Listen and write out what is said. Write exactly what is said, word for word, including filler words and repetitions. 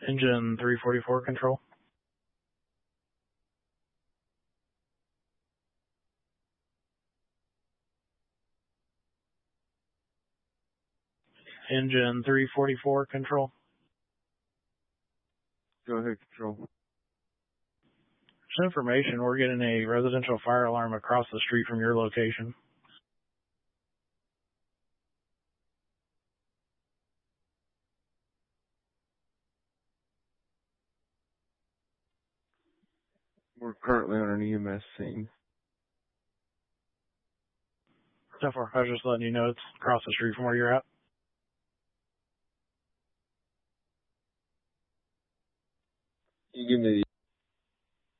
Engine three forty-four control. Engine three forty-four control. Go ahead, control. Just information, we're getting a residential fire alarm across the street from your location. We're currently on an E M S scene. So far, I was just letting you know it's across the street from where you're at. You give me the